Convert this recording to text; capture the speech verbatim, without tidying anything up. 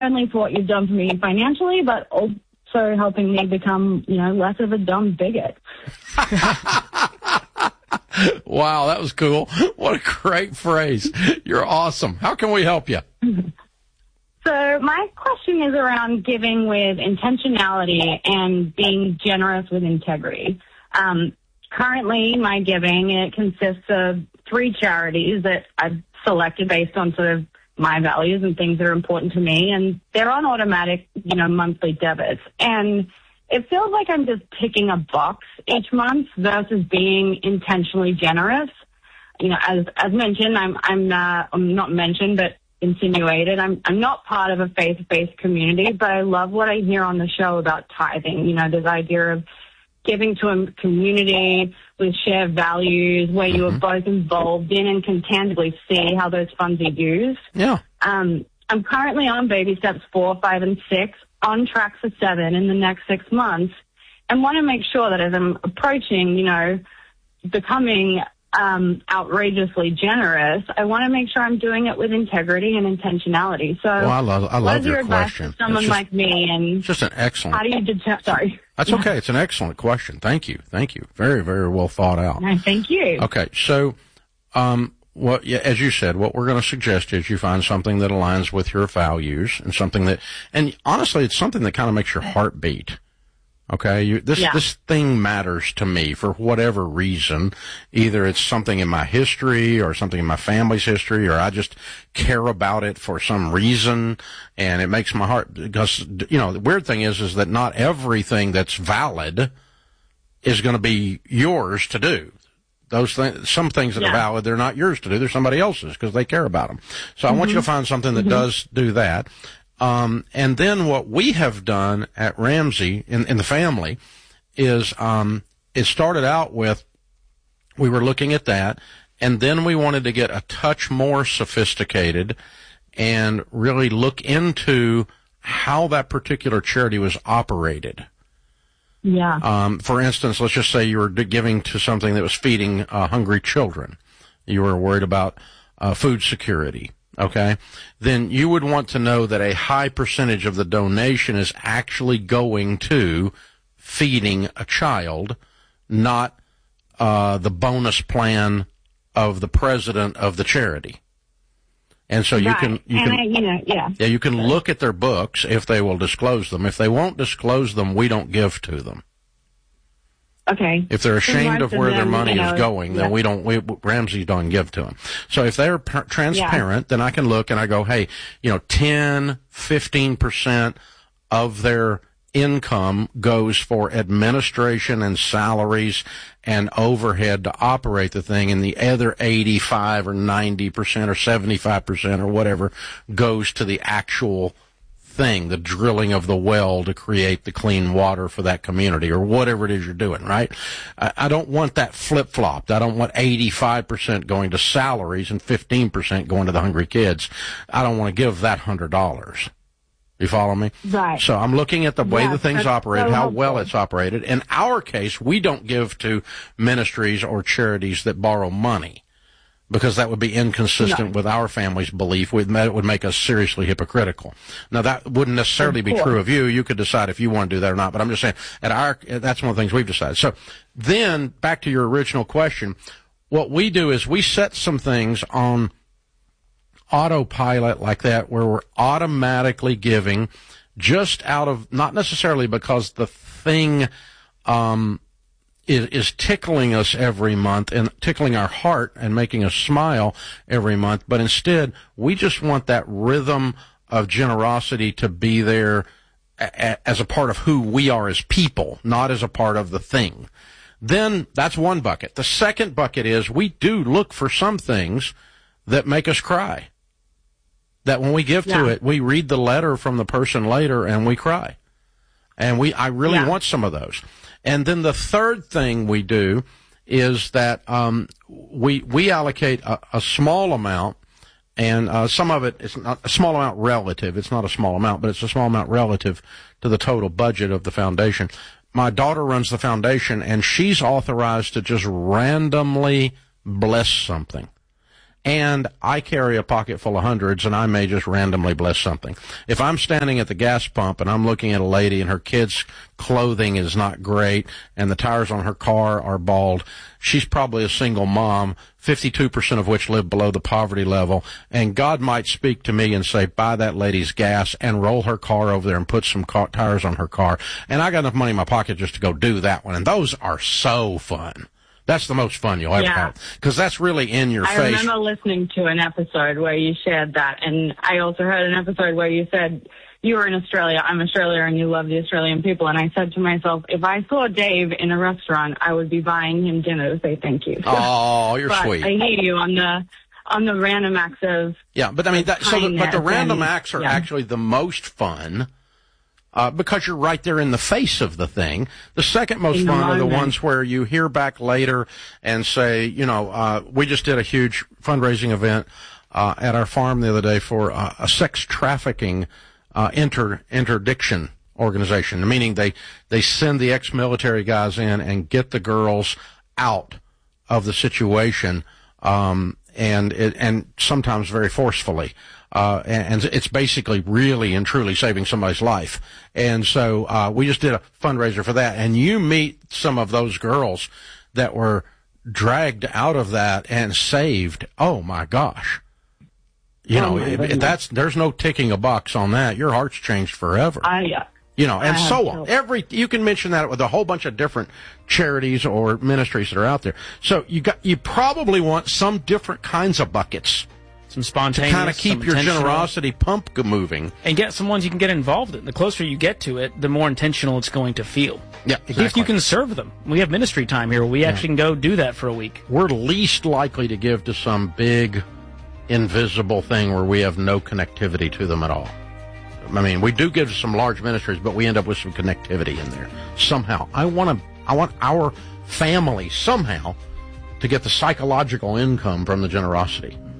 only for what you've done for me financially, but also helping me become, you know, less of a dumb bigot. Wow, that was cool. What a great phrase. You're awesome. How can we help you? So my question is around giving with intentionality and being generous with integrity. Um, currently, my giving, it consists of three charities that I've selected based on sort of my values and things that are important to me, and they're on automatic, you know, monthly debits. And it feels like I'm just ticking a box each month versus being intentionally generous. You know, as as mentioned, I'm I'm uh, I'm not mentioned, but insinuated. I'm I'm not part of a faith-based community, but I love what I hear on the show about tithing. You know, this idea of giving to a community with shared values where mm-hmm. you are both involved in and can tangibly see how those funds are used. Yeah. Um, I'm currently on baby steps four, five, and six, on track for seven in the next six months, and want to make sure that as I'm approaching, you know, becoming um, outrageously generous, I want to make sure I'm doing it with integrity and intentionality. So, well, I love, I love what is your, your advice question. to someone just, like me? And it's just an excellent. How do you deter? Sorry. That's okay. It's an excellent question. Thank you. Thank you. Very, very well thought out. No, thank you. Okay, so, um, what, yeah, as you said, what we're going to suggest is you find something that aligns with your values and something that, and honestly, it's something that kind of makes your heart beat. Okay, you, this yeah. this thing matters to me for whatever reason. Either it's something in my history or something in my family's history, or I just care about it for some reason, and it makes my heart, because, you know, the weird thing is, is that not everything that's valid is going to be yours to do. Those things, some things that yeah. are valid, they're not yours to do. They're somebody else's because they care about them. So mm-hmm. I want you to find something that mm-hmm. does do that. Um, and then what we have done at Ramsey in, in the family is, um, it started out with, we were looking at that, and then we wanted to get a touch more sophisticated and really look into how that particular charity was operated. Yeah. Um, for instance, let's just say you were giving to something that was feeding uh, hungry children. You were worried about uh, food security. Okay, then you would want to know that a high percentage of the donation is actually going to feeding a child, not uh, the bonus plan of the president of the charity. And so you right. can, you and can, I, you know, yeah, yeah, you can look at their books if they will disclose them. If they won't disclose them, we don't give to them. Okay. If they're ashamed of where them, their money you know, is going, then yeah. we don't, we, Ramsey don't give to them. So if they're per- transparent, yeah. then I can look and I go, hey, you know, ten, fifteen percent of their income goes for administration and salaries and overhead to operate the thing, and the other eighty-five or ninety percent or seventy-five percent or whatever goes to the actual thing, the drilling of the well to create the clean water for that community, or whatever it is you're doing, right? I, I don't want that flip-flopped. I don't want eighty-five percent going to salaries and fifteen percent going to the hungry kids. I don't want to give that one hundred dollars. You follow me? Right. So I'm looking at the way yeah, the thing's operated, so how helpful. well it's operated. In our case, we don't give to ministries or charities that borrow money, because that would be inconsistent no. with our family's belief. It would make us seriously hypocritical. Now, that wouldn't necessarily be true of you. You could decide if you want to do that or not, but I'm just saying, at our, that's one of the things we've decided. So then, back to your original question, what we do is we set some things on autopilot like that, where we're automatically giving just out of, not necessarily because the thing um Is, is tickling us every month and tickling our heart and making us smile every month, but instead we just want that rhythm of generosity to be there a, a, as a part of who we are as people, not as a part of the thing. Then that's one bucket. The second bucket is we do look for some things that make us cry. That when we give to yeah. it, we read the letter from the person later and we cry. And we, I really yeah. want some of those. And then the third thing we do is that um, we we allocate a, a small amount, and uh, some of it is not a small amount relative. It's not a small amount, but it's a small amount relative to the total budget of the foundation. My daughter runs the foundation, and she's authorized to just randomly bless something. and I carry a pocket full of hundreds, and I may just randomly bless something. If I'm standing at the gas pump and I'm looking at a lady and her kid's clothing is not great and the tires on her car are bald, she's probably a single mom, fifty-two percent of which live below the poverty level, and God might speak to me and say, buy that lady's gas and roll her car over there and put some car- tires on her car. And I got enough money in my pocket just to go do that one. And those are so fun. That's the most fun you'll ever yeah. have, because that's really in your I face. I remember listening to an episode where you shared that, and I also heard an episode where you said you were in Australia, I'm Australian, and you love the Australian people, and I said to myself, if I saw Dave in a restaurant, I would be buying him dinner to say thank you. Oh, you're but sweet. I hear you on the on the random acts of yeah, but I mean, that, so the, but the random and, acts are yeah. actually the most fun. Uh, because you're right there in the face of the thing. The second most in fun are the moment. ones where you hear back later and say, you know, uh, we just did a huge fundraising event, uh, at our farm the other day for uh, a sex trafficking, uh, inter, interdiction organization, meaning they, they send the ex-military guys in and get the girls out of the situation, um, and, it, and sometimes very forcefully. Uh, and, and it's basically really and truly saving somebody's life. And so, uh, we just did a fundraiser for that. And you meet some of those girls that were dragged out of that and saved. Oh my gosh. You oh know, it, that's, there's no ticking a box on that. Your heart's changed forever. I, uh, you know, and I so on. Every, you can mention that with a whole bunch of different charities or ministries that are out there. So you got, you probably want some different kinds of buckets. Some spontaneous, to kind of keep your generosity pump moving. And get some ones you can get involved in. The closer you get to it, the more intentional it's going to feel. Yeah, exactly. If you can serve them. We have ministry time here where we yeah. actually can go do that for a week. We're least likely to give to some big, invisible thing where we have no connectivity to them at all. I mean, we do give to some large ministries, but we end up with some connectivity in there. Somehow. I want to, I want our family somehow to get the psychological income from the generosity.